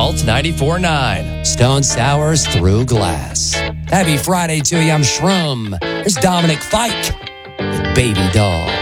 Alt 94.9. Stone Sours Through Glass. Happy Friday to you. I'm Shrum. There's Dominic Fike with Baby Doll.